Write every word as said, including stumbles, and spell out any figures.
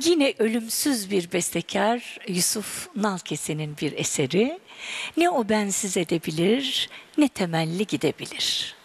Yine ölümsüz bir bestekar Yusuf Nalkese'nin bir eseri. Ne o bensiz edebilir, ne temelli gidebilir.